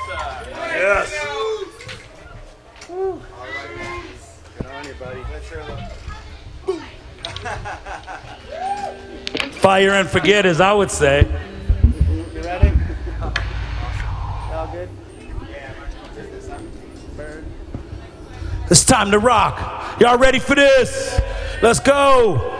Yes. All right. Good on you, buddy. Fire and forget, as I would say. You ready? All good? It's time to rock. Y'all ready for this? Let's go.